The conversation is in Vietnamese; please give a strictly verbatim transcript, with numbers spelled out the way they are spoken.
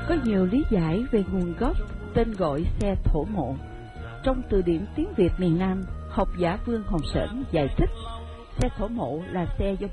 Có nhiều lý giải về nguồn gốc tên gọi xe thổ mộ. Trong từ điển tiếng Việt miền Nam, học giả Vương Hồng Sển giải thích, xe thổ mộ là xe do